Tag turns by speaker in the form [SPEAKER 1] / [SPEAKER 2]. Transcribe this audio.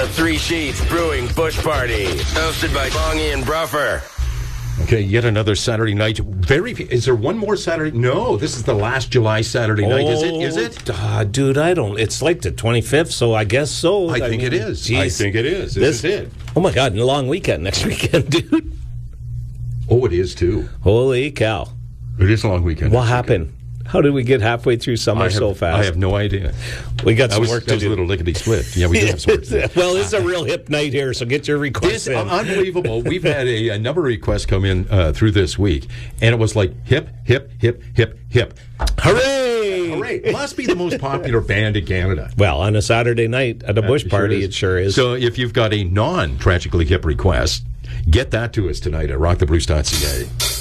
[SPEAKER 1] The Three Sheets Brewing Bush Party, hosted by Bongie and Bruffer.
[SPEAKER 2] Okay, yet another Saturday night. Is there one more Saturday? No, this is the last July Saturday night. Is it?
[SPEAKER 3] Dude, I don't. It's like the 25th, so I guess so.
[SPEAKER 2] I think it is.
[SPEAKER 3] Geez.
[SPEAKER 2] I think it is. This is it.
[SPEAKER 3] Oh my God, a long weekend next weekend, dude.
[SPEAKER 2] Oh, it is too.
[SPEAKER 3] Holy cow.
[SPEAKER 2] It is a long weekend.
[SPEAKER 3] What happened? How did we get halfway through summer so fast?
[SPEAKER 2] I have no idea.
[SPEAKER 3] We got some work to do.
[SPEAKER 2] That was a little lickety-split. Yeah, we do have some work to do.
[SPEAKER 3] Well, it's a real hip night here, so get your requests in.
[SPEAKER 2] Unbelievable. We've had a number of requests come in through this week, and it was like hip, hip, hip, hip, hip.
[SPEAKER 3] Hooray!
[SPEAKER 2] Hooray! Must be the most popular band in Canada.
[SPEAKER 3] Well, on a Saturday night at a bush party, it sure is.
[SPEAKER 2] So if you've got a non-tragically hip request, get that to us tonight at rocktheblues.ca.